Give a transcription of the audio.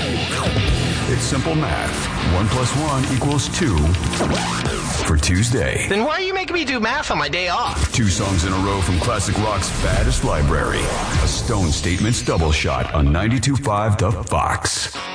It's simple math. 1 plus 1 equals 2 for Tuesday. Then why are you making me do math on my day off? 2 songs in a row from Classic Rock's Baddest Library. A Stone Statements double shot on 92.5 The Fox.